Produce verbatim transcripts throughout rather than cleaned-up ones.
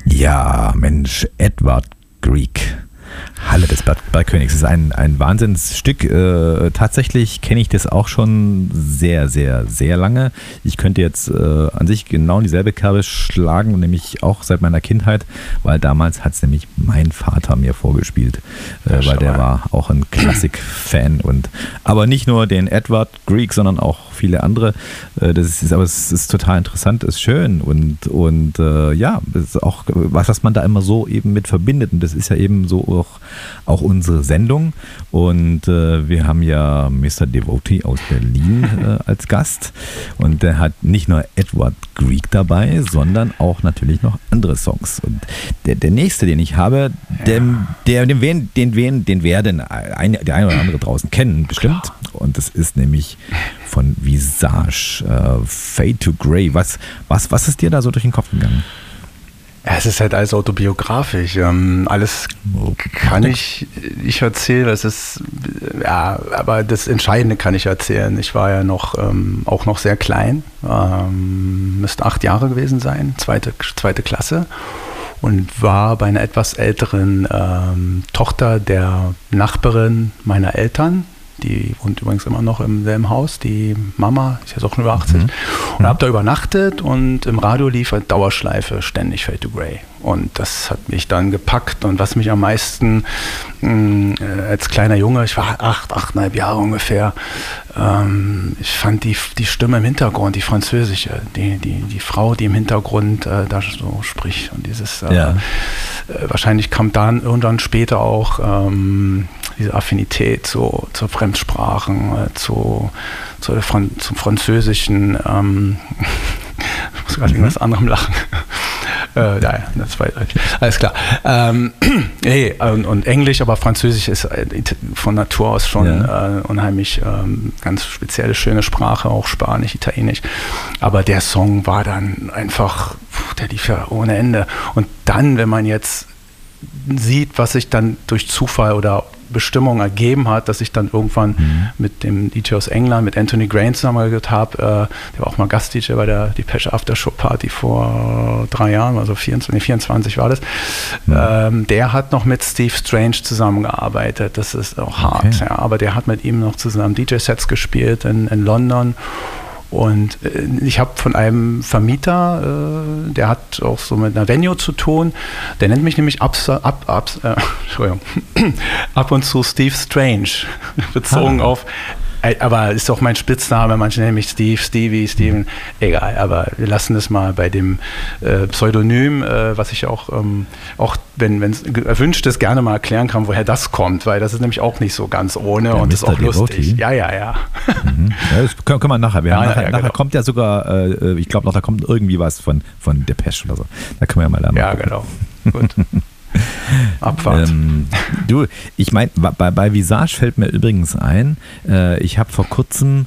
Ja, Mensch, Edward Grieg. Halle des Bergkönigs. Das ist ein, ein Wahnsinnsstück. Äh, tatsächlich kenne ich das auch schon sehr, sehr, sehr lange. Ich könnte jetzt äh, an sich genau in dieselbe Kerbe schlagen, nämlich auch seit meiner Kindheit, weil damals hat es nämlich mein Vater mir vorgespielt, äh, weil der war auch ein Klassik-Fan. Und, aber nicht nur den Edward Grieg, sondern auch viele andere. Äh, das ist, aber es ist total interessant, ist schön und, und äh, ja, das ist auch was, was man da immer so eben mit verbindet. Und das ist ja eben so auch auch unsere Sendung und äh, wir haben ja Mister Devotee aus Berlin äh, als Gast und der hat nicht nur Edward Grieg dabei, sondern auch natürlich noch andere Songs und der, der nächste, den ich habe, der, der, den, den, den, den werden ein, der eine oder andere draußen kennen bestimmt. Klar. Und das ist nämlich von Visage, äh, Fade to Grey. Was, was, was ist dir da so durch den Kopf gegangen? Ja, es ist halt alles autobiografisch. Ähm, alles kann ich, ich erzählen. Es ist, ja, aber das Entscheidende kann ich erzählen. Ich war ja noch, ähm, auch noch sehr klein. Ähm, müsste acht Jahre gewesen sein, zweite, zweite Klasse. Und war bei einer etwas älteren ähm, Tochter der Nachbarin meiner Eltern. Die wohnt übrigens immer noch im selben Haus, die Mama, ist jetzt auch schon über achtzig. Mhm. Und habe da übernachtet und im Radio lief halt Dauerschleife ständig Fade to Grey. Und das hat mich dann gepackt. Und was mich am meisten mh, als kleiner Junge, ich war acht, achteinhalb Jahre ungefähr, ähm, ich fand die, die Stimme im Hintergrund, die französische, die, die, die Frau, die im Hintergrund äh, da so spricht. Und dieses, äh, ja. äh, wahrscheinlich kam dann irgendwann später auch ähm, diese Affinität zu, zu Fremdsprachen, äh, zu, zu Fran- zum Französischen. Ähm, ich muss gerade mhm. irgendwas anderem lachen. äh, ja, das war alles klar. Ähm, nee, und, und Englisch, aber Französisch ist von Natur aus schon ja. äh, unheimlich ähm, ganz spezielle, schöne Sprache, auch Spanisch, Italienisch. Aber der Song war dann einfach, der lief ja ohne Ende. Und dann, wenn man jetzt sieht, was sich dann durch Zufall oder Bestimmung ergeben hat, dass ich dann irgendwann mhm. mit dem D J aus England, mit Anthony Grain zusammengearbeitet habe, äh, der war auch mal Gast-D J bei der Depeche After Show Party vor drei Jahren, also vierundzwanzig, nee, vierundzwanzig war das. Mhm. Ähm, der hat noch mit Steve Strange zusammengearbeitet, das ist auch hart, okay. ja, aber der hat mit ihm noch zusammen D J-Sets gespielt in, in London. Und äh, ich habe von einem Vermieter, äh, der hat auch so mit einer Venue zu tun, der nennt mich nämlich ab, ab, ab, äh, Entschuldigung, ab und zu Steve Strange, bezogen ah. auf, äh, aber ist auch mein Spitzname, manche nennen mich Steve, Stevie, Steven, egal, aber wir lassen das mal bei dem äh, Pseudonym, äh, was ich auch, ähm, auch wenn es erwünscht ist, gerne mal erklären kann, woher das kommt, weil das ist nämlich auch nicht so ganz ohne ja, und Mister ist auch Devotee. Lustig. Ja, ja, ja. Mhm. Ja, das können, können wir nachher. Wir ja, haben nachher, ja, nachher genau. kommt ja sogar, äh, ich glaube noch, da kommt irgendwie was von, von Depeche oder so. Da können wir ja mal lernen. Ja, genau. Gut. Abfahrt. Ähm, du, ich meine, bei, bei Visage fällt mir übrigens ein, äh, ich habe vor kurzem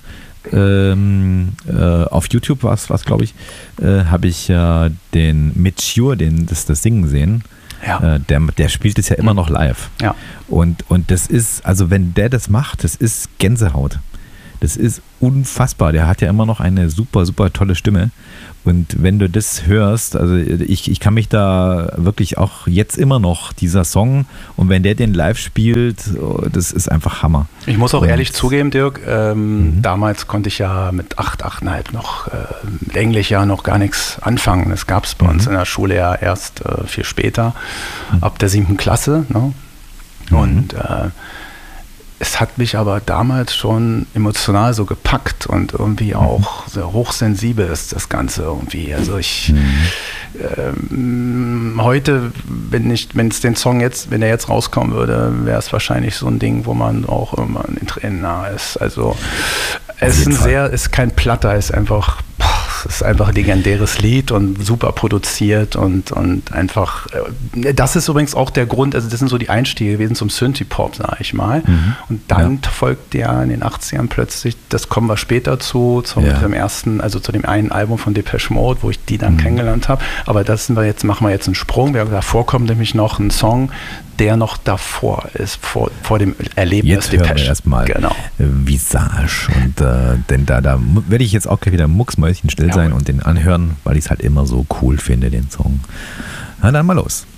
ähm, äh, auf YouTube was, was glaube ich, äh, habe ich ja den Mature, den das, das Singen sehen. Ja. Äh, der, der spielt es ja immer noch live. Ja. Und, und das ist, also wenn der das macht, das ist Gänsehaut. Das ist unfassbar. Der hat ja immer noch eine super, super tolle Stimme. Und wenn du das hörst, also ich, ich kann mich da wirklich auch jetzt immer noch, dieser Song, und wenn der den live spielt, das ist einfach Hammer. Ich muss auch und ehrlich zugeben, Dirk, ähm, mhm. damals konnte ich ja mit acht, achteinhalb noch, äh, mit Englisch ja noch gar nichts anfangen. Das gab es bei mhm. uns in der Schule ja erst äh, viel später, mhm. ab der siebten Klasse. Ne? Und mhm. äh, es hat mich aber damals schon emotional so gepackt und irgendwie auch sehr hochsensibel ist das Ganze irgendwie. Also ich ähm, heute, wenn ich, wenn es den Song jetzt, wenn der jetzt rauskommen würde, wäre es wahrscheinlich so ein Ding, wo man auch immer in den Tränen nahe ist. Also es ist ein sehr, ist kein Platter, es ist einfach, es ist einfach ein legendäres Lied und super produziert und, und einfach, das ist übrigens auch der Grund, also das sind so die Einstiege gewesen zum Synthie-Pop, sage ich mal. Mhm. Und dann ja. folgt ja in den achtzigern plötzlich, das kommen wir später zu, zum ja. dem ersten, also zu dem einen Album von Depeche Mode, wo ich die dann mhm. kennengelernt habe. Aber das sind wir jetzt, machen wir jetzt einen Sprung. Wir haben davor kommt nämlich noch ein Song, der noch davor ist, vor, vor dem Erlebnis. Jetzt hören wir erstmal genau. Visage. Und, äh, denn da, da werde ich jetzt auch gleich wieder mucksmäuschenstill sein und den anhören, weil ich es halt immer so cool finde, den Song. Na dann mal los.